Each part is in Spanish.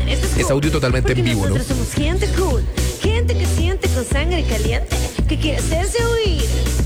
Es audio totalmente en vivo, ¿no? Nosotros somos gente cool, gente que siente con sangre caliente, que quiere hacerse oír.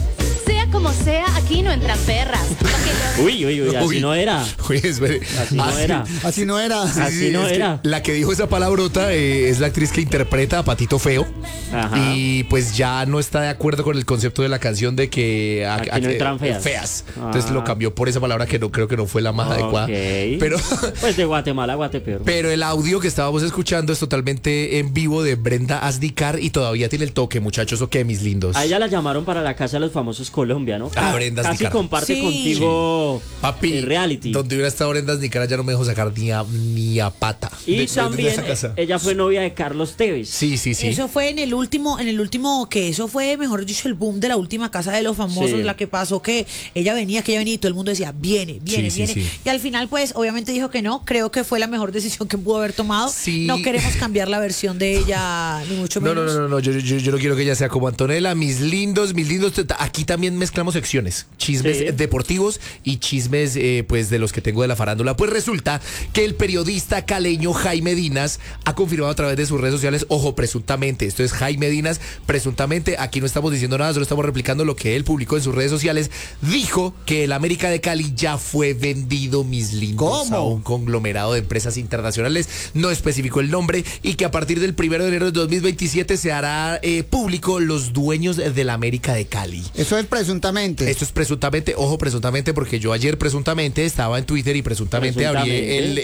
Sea como sea, aquí no entran perras. Uy, así no era. Uy, espere. Así no era. Así no era. Así no es que era. la que dijo esa palabrota es la actriz que interpreta a Patito Feo. Ajá. Y pues ya no está de acuerdo con el concepto de la canción de que Aquí no entran feas. Entonces Ah. lo cambió por esa palabra que no creo que no fue la más adecuada. Pero Pues de Guatemala a Guatepeor. Pero el audio que estábamos escuchando es totalmente en vivo de Brenda Asnicar y todavía tiene el toque, muchachos, ¿o qué, mis lindos? A ella la llamaron para la Casa de los Famosos Colombia, ¿no? Ah, Brenda Casi Asnicar. comparte Sí. contigo Papi, el reality. donde hubiera estado Brenda Asnicar ya no me dejó sacar ni a pata. Y de también esa casa. ella fue novia de Carlos Tevez. Sí. Eso fue en el último, que eso fue, mejor dicho, el boom de la última Casa de los Famosos, Sí. la que pasó que ella venía y todo el mundo decía, viene. Sí. Y al final, pues, obviamente dijo que no, creo que fue la mejor decisión que pudo haber tomado. Sí. No queremos cambiar la versión de ella, ni mucho menos. No, yo no quiero que ella sea como Antonella, mis lindos. Aquí también mezclamos secciones, chismes Sí. deportivos y chismes pues de los que tengo de la farándula. Pues resulta que el periodista caleño Jaime Dinas ha confirmado a través de sus redes sociales, ojo, presuntamente, esto es Jaime Dinas, presuntamente, aquí no estamos diciendo nada, solo estamos replicando lo que él publicó en sus redes sociales, dijo que el América de Cali ya fue vendido, mis lindos, ¿Cómo? a un conglomerado de empresas internacionales, no especificó el nombre, y que a partir del 1 de enero de 2027 se hará público los dueños de la América de Cali. Eso es presuntamente. Esto es presuntamente, ojo, presuntamente, porque yo ayer presuntamente estaba en Twitter y presuntamente abrí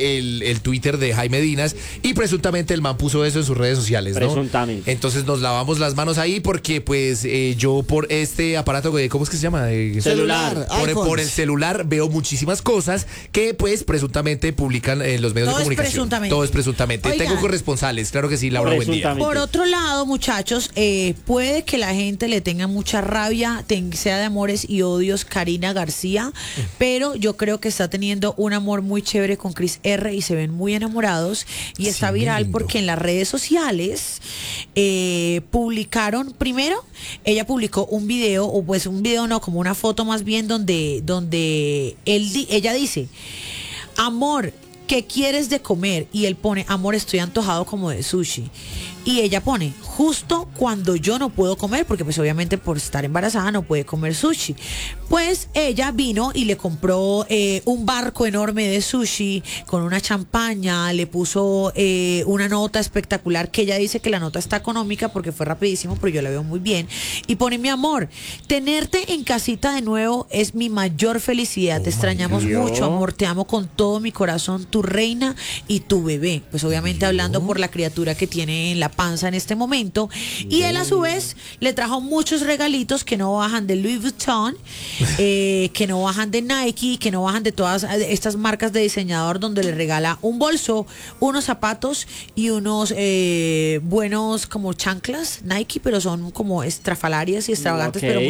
el Twitter de Jaime Dinas y presuntamente el man puso eso en sus redes sociales, ¿no? Presuntamente. Entonces nos lavamos las manos ahí porque pues yo por este aparato, ¿cómo es que se llama? Celular. Por el celular veo muchísimas cosas que pues presuntamente publican en los medios Todo de es comunicación. presuntamente. Todo es presuntamente. Oigan. Tengo corresponsales, claro que sí, Laura, buen día. Presuntamente. Por otro lado, muchachos, puede que la gente le tenga mucha rabia, sea de amores y odios Karina García, pero yo creo que está teniendo un amor muy chévere con Chris R y se ven muy enamorados y está Sí, viral lindo. porque en las redes sociales publicaron, primero, ella publicó un video, o pues un video no, como una foto más bien donde ella dice, amor, ¿qué quieres de comer? Y él pone, amor, estoy antojado como de sushi. Y ella pone, justo cuando yo no puedo comer, porque pues obviamente por estar embarazada no puede comer sushi. Pues ella vino y le compró un barco enorme de sushi con una champaña, le puso una nota espectacular, que ella dice que la nota está económica porque fue rapidísimo, pero yo la veo muy bien. Y pone, mi amor, tenerte en casita de nuevo es mi mayor felicidad. Te extrañamos mucho, amor, te amo con todo mi corazón, tu reina y tu bebé. Pues obviamente hablando por la criatura que tiene en la panza en este momento. Y él a su vez le trajo muchos regalitos que no bajan de Louis Vuitton, que no bajan de Nike, que no bajan de todas estas marcas de diseñador, donde le regala un bolso, unos zapatos y unos buenos como chanclas Nike, pero son como estrafalarias y extravagantes, Ok. pero muy